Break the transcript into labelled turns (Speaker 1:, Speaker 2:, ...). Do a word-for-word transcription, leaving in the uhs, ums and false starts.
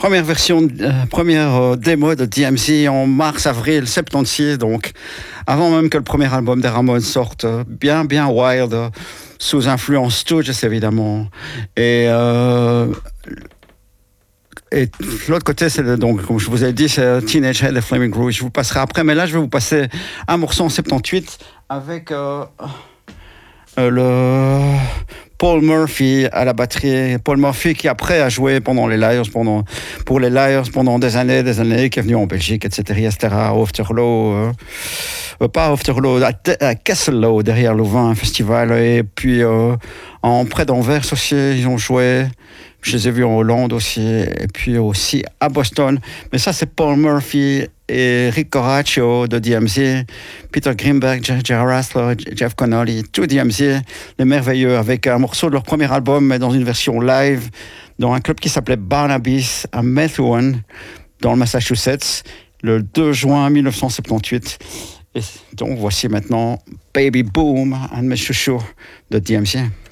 Speaker 1: première version, euh, première euh, démo de D M C en mars-avril soixante-seize, donc avant même que le premier album des Ramones sorte, euh, bien, bien wild, euh, sous influence Stooges évidemment. Et, euh, et l'autre côté, c'est le, donc, comme je vous ai dit, c'est Teenage Head et Flaming Groove. Je vous passerai après, mais là, je vais vous passer un morceau en soixante-dix-huit avec euh, euh, le Paul Murphy à la batterie. Paul Murphy qui après a joué pendant les Liars, pendant, pour les Liars pendant des années, des années, qui est venu en Belgique, et cetera, et cetera, à Ofterlo, euh, euh, pas à Ofterlo, à, à Kesselo, derrière Louvain, un festival, et puis euh, en près d'Anvers aussi, ils ont joué. Je les ai vus en Hollande aussi, et puis aussi à Boston. Mais ça, c'est Paul Murphy et Rick Coraccio de D M C, Peter Greenberg, Jerry Rassler, Jeff Connolly, tout D M C, les merveilleux, avec un morceau de leur premier album, mais dans une version live, dans un club qui s'appelait Barnaby's à Methuen, dans le Massachusetts, le deux juin mille neuf cent soixante-dix-huit. Et donc, voici maintenant Baby Boom, un de mes chouchous de D M C.